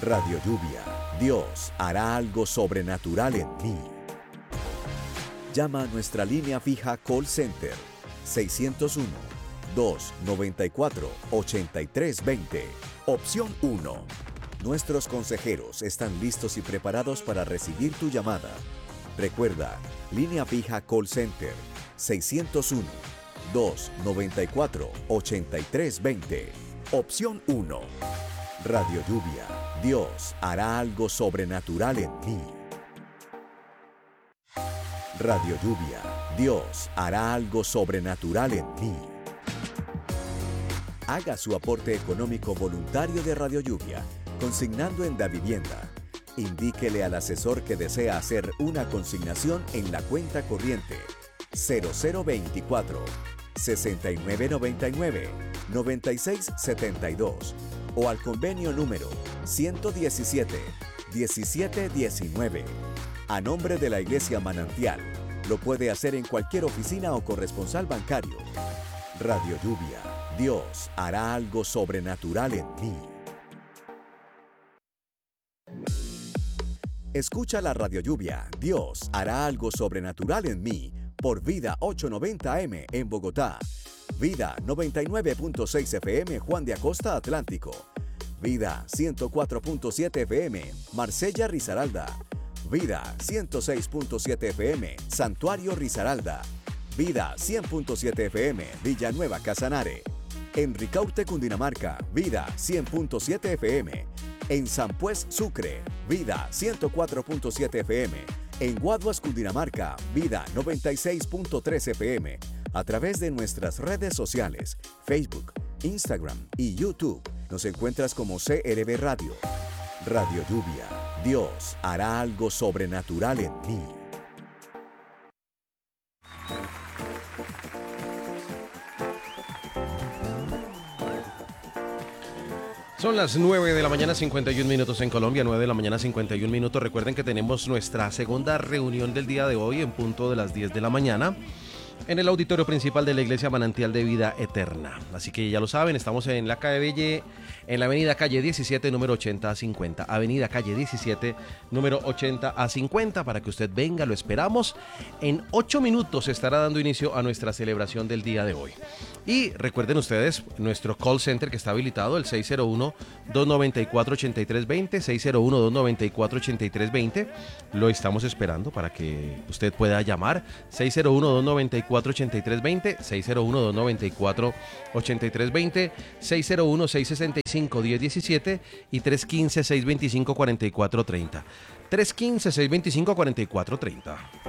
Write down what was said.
Radio Lluvia, Dios hará algo sobrenatural en mí. Llama a nuestra línea fija Call Center 601-294-8320. Opción 1. Nuestros consejeros están listos y preparados para recibir tu llamada. Recuerda, línea fija Call Center 601-294-8320. Opción 1. Radio Lluvia, Dios hará algo sobrenatural en mí. Radio Lluvia, Dios hará algo sobrenatural en mí. Haga su aporte económico voluntario de Radio Lluvia, consignando en Davivienda. Indíquele al asesor que desea hacer una consignación en la cuenta corriente 0024 6999 9672 o al convenio número 117 1719. A nombre de la Iglesia Manantial, lo puede hacer en cualquier oficina o corresponsal bancario. Radio Lluvia, Dios hará algo sobrenatural en mí. Escucha la Radio Lluvia, Dios hará algo sobrenatural en mí, por Vida 890M en Bogotá, Vida 99.6 FM Juan de Acosta Atlántico, Vida 104.7 FM Marsella Risaralda, Vida 106.7 FM Santuario Risaralda, Vida 100.7 FM Villanueva Casanare, en Ricaurte, Cundinamarca, Vida 100.7 FM, en San Pues, Sucre, Vida 104.7 FM, en Guaduas, Cundinamarca, Vida 96.3 FM, a través de nuestras redes sociales, Facebook, Instagram y YouTube. Nos encuentras como CRB Radio. Radio Lluvia, Dios hará algo sobrenatural en mí. Son las 9 de la mañana, 51 minutos en Colombia, 9 de la mañana, 51 minutos. Recuerden que tenemos nuestra segunda reunión del día de hoy en punto de las 10 de la mañana en el auditorio principal de la Iglesia Manantial de Vida Eterna. Así que ya lo saben, estamos en la calle, en la avenida calle 17, número 80 a 50. Avenida calle 17, número 80 a 50, para que usted venga, lo esperamos. En 8 minutos se estará dando inicio a nuestra celebración del día de hoy. Y recuerden ustedes, nuestro call center que está habilitado, el 601-294-8320, 601-294-8320. Lo estamos esperando para que usted pueda llamar, 601-294-8320, 601-294-8320, 601-665-1017 y 315-625-4430. 315-625-4430.